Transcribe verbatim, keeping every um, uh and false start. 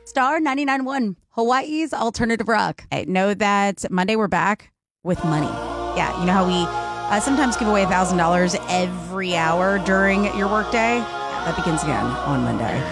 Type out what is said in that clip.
Star ninety-nine point one, Hawaii's alternative rock. I know that Monday we're back with money. Yeah, you know how we uh, sometimes give away one thousand dollars every hour during your workday? That begins again on Monday.